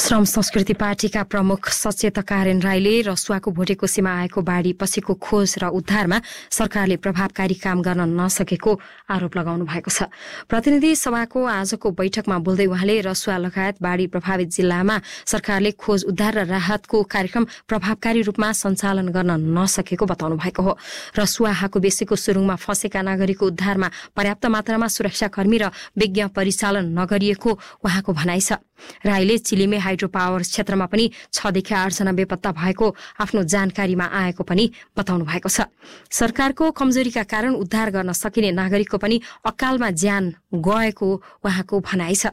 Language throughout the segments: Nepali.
श्रम संस्कृति पार्टीका प्रमुख सचेतक आर्यन राईले रसुवाको भोटेकोसीमा आएको बाढी पछिको खोज र उद्धारमा सरकारले प्रभावकारी काम गर्न नसकेको आरोप लगाउनु भएको छ। प्रतिनिधि सभाको आजको बैठकमा बोल्दै उहाँले रसुवा लगायत बाढी प्रभावित जिल्लामा सरकारले खोज उद्धार र राहतको कार्यक्रम प्रभावकारी रूपमा सञ्चालन गर्न नसकेको बताउनु भएको हो। रसुवा हाकुबेसीको सुरुङमा फँसेका नागरिकको उद्धारमा पर्याप्त मात्रामा सुरक्षाकर्मी र विज्ञ परिचालन नगरिएको उहाँको भनाइ छ। राईले चिलिमे हाइड्रो पावर क्षेत्रमा पनि 6 देखि 8 जना बेपत्ता भएको आफ्नो जानकारीमा आएको पनि बताउनु भएको छ। सरकारको कमजोरीका कारण उद्धार गर्न सकिने नागरिकको पनि अकालमा ज्यान गएको उहाँको भनाइ छ।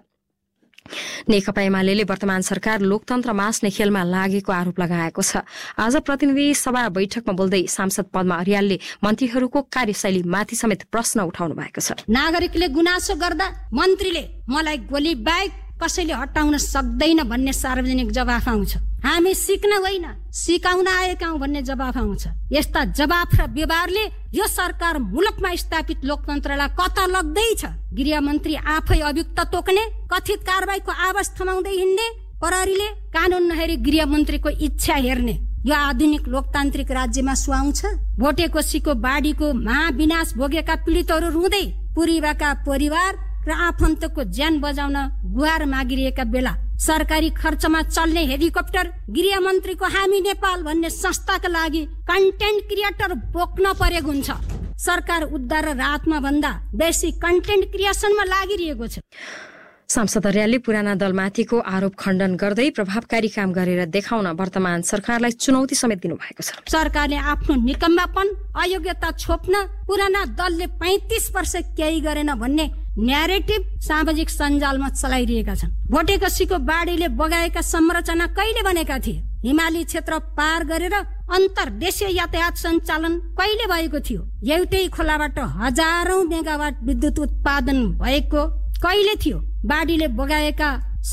नेकपा एमाले वर्तमान सरकार लोकतन्त्र मास्ने खेलमा लागेको आरोप लगाएको छ। आज प्रतिनिधि सभा बैठकमा बोल्दै सांसद पद्मा अर्यालले मन्त्रीहरूको कार्यशैलीमाथि समेत प्रश्न उठाउनु भएको छ। नागरिकले गुनासो गर्दा मन्त्रीले मलाई गोली बाहेक कसैले हटाउन सक्दैन भन्ने सार्वजनिक जवाफ आउँछ। हामी सिक्न होइन सिकाउन आएका हौं भन्ने जवाफ आउँछ। यस्ता जवाफ र व्यवहारले यो सरकार मुलुकमा स्थापित लोकतन्त्रलाई कता लग्दैछ। गृहमन्त्री आफै अभियुक्त तोक्ने, कथित कारबाहीको आवाज थमाउँदै हिँड्ने, प्रहरीले कानून नहेरी गृहमन्त्रीको इच्छा हेर्ने यो आधुनिक लोकतान्त्रिक राज्यमा सुहाउँछ। भोटेकोसीको बाढीको महाविनाश भोगेका पीडितहरू रुँदै पूर्वाका परिवार र आफन्तको ज्यान बचाउन गुहार मागिरहेका बेला सरकारी खर्चमा चल्ने हेलिकप्टर गृहमन्त्रीको हामी नेपाल भन्ने संस्थाका लागि कन्टेन्ट क्रिएटर बोक्न परेको हुन्छ। सरकार उद्धार र राहतमा भन्दा बेसी कन्टेन्ट क्रिएसनमा लागिरहेको छ। सांसद अर्यालले पुराना दलमाथिको आरोप खण्डन गर्दै प्रभावकारी काम गरेर देखाउन वर्तमान सरकारलाई चुनौती समेत दिनु भएको छ। सरकारले आफ्नो निकम्मापन अयोग्यता छोप्न पुराना दलले 35 वर्ष केही गरेन भन्ने न्यारेटिभ सामाजिक सञ्जालमा चलाइरहेका छन्। भोटेकोसीको बाढीले बगाएका संरचना कहिले बनेका थिए? हिमाली क्षेत्र पार गरेर अन्तर्देशीय यातायात सञ्चालन कहिले भएको थियो? एउटै खोलाबाट हजारौं मेगावाट विद्युत उत्पादन भएको कहिले थियो? बाढीले बगाएका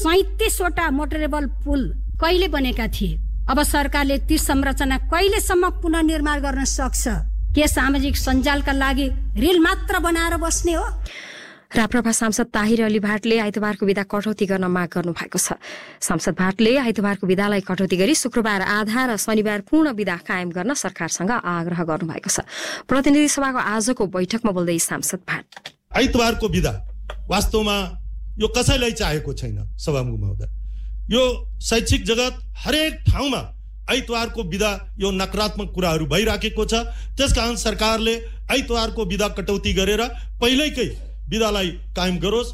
37 वटा मोटरेबल पुल कहिले बनेका थिए? अब सरकारले ती संरचना कहिलेसम्म पुनर्निर्माण गर्न सक्छ? के सामाजिक सञ्जालका लागि रिल मात्र बनाएर बस्ने हो? राप्रपा सांसद ताहिर अली भाटले आइतबारको बिदा कटौती गर्न माग गर्नु भएको छ। सांसद भाटले आइतबारको बिदालाई कटौती गरी शुक्रबार आधा र शनिबार पूर्ण बिदा कायम गर्न सरकारसँग आग्रह गर्नु भएको छ। प्रतिनिधि सभाको आजको बैठकमा बोल्दै सांसद भाट आइतबारको बिदा वास्तवमा यो कसैलाई चाहेको छैन। सभामुख महोदय, यो शैक्षिक जगत हरेक ठाउँमा आइतबारको बिदा यो नकारात्मक कुराहरू भइराखेको छ। त्यसकारण सरकारले आइतबारको बिदा कटौती गरेर पहिलेकै बिदालाई कायम गरोस्।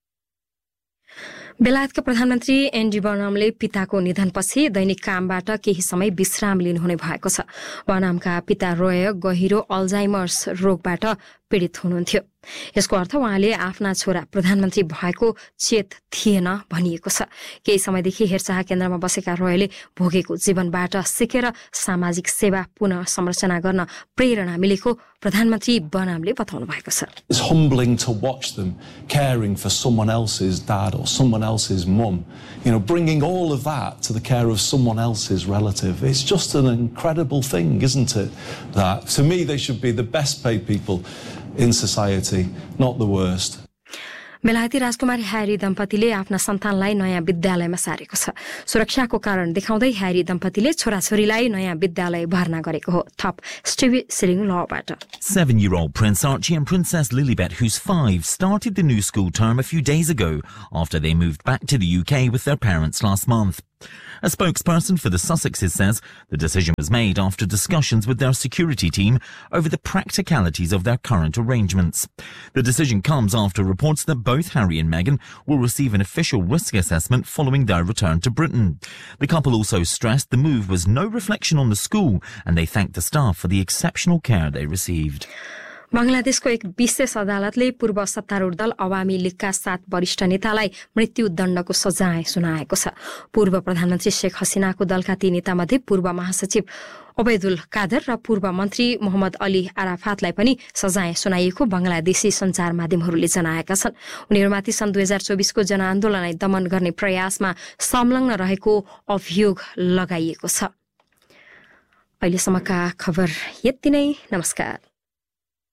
बेलायतका प्रधानमन्त्री एन्डी बर्नमले पिताको निधनपछि दैनिक कामबाट केही समय विश्राम लिनुहुने भएको छ। बर्नमका पिता रोय गहिरो अल्जाइमर्स रोगबाट पीडित हुनुहुन्थ्यो। यसको अर्थ उहाँले आफ्ना छोरा प्रधानमन्त्री भएको चेत थिएन भनिएको छ। केही समयदेखि हेरचाह केन्द्रमा बसेका रोयले भोगेको जीवनबाट सिकेर सामाजिक सेवा पुनः संरचना गर्न प्रेरणा मिलेको प्रधानमन्त्री बर्नमले बताउनु भएको छ। It's humbling to watch them caring for someone else's dad or someone else's mum, bringing all of that to the care of someone else's relative. It's just an incredible thing, isn't it? That to me they should be the best paid people in society, not the worst. बेलायती राजकुमारी ह्यारी दम्पतिले आफ्ना सन्तानलाई नयाँ विद्यालयमा सारेको छ। सुरक्षाको कारण देखाउँदै ह्यारी दम्पतिले छोराछोरीलाई नयाँ विद्यालय भर्ना गरेको हो। थप Stevie ceiling लबाट 7-year-old Prince Archie and Princess Lilibet, who's 5, started the new school term a few days ago after they moved back to the UK with their parents last month. A spokesperson for the Sussexes says the decision was made after discussions with their security team over the practicalities of their current arrangements. The decision comes after reports that both Harry and Meghan will receive an official risk assessment following their return to Britain. The couple also stressed the move was no reflection on the school, and they thanked the staff for the exceptional care they received. बंगलादेशको एक विशेष अदालतले पूर्व सत्तारूढ दल अवामी लीगका 7 वरिष्ठ नेतालाई मृत्युदण्डको सजाय सुनाएको छ। पूर्व प्रधानमन्त्री शेख हसिनाको दलका ती नेतामध्ये पूर्व महासचिव ओबैदुल कादर र पूर्व मन्त्री मोहम्मद अली आराफातलाई पनि सजाय सुनाइएको बंगलादेशी सञ्चार माध्यमहरूले जनाएका छन्। उनीहरूमाथि सन् 2024 को जनआन्दोलनलाई दमन गर्ने प्रयासमा संलग्न रहेको अभियोग लगाइएको छ। अहिलेसम्मका खबर यति नै। नमस्कार।